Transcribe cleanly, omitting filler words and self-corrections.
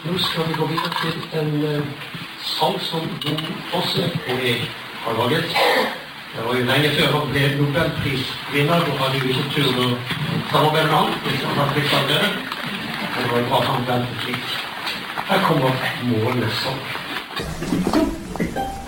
Nå skal vi gå videre til en sang som Jon Fosse og jeg har laget. Det var jo lenge før han ble Nobelprisvinner, og hadde jo ikke tur å samarbeide med han, hvis han hadde blitt det. Det var jo bare han ventet litt. Her kommer Månesang.